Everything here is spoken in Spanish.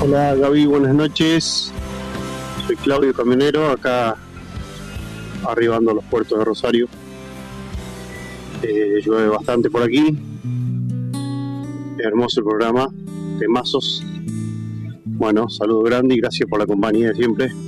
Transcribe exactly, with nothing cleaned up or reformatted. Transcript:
Hola Gaby, buenas noches. Soy Claudio Camionero, acá arribando a los puertos de Rosario. Eh, llueve bastante por aquí. Hermoso el programa, temazos. Bueno, saludo grande y gracias por la compañía de siempre.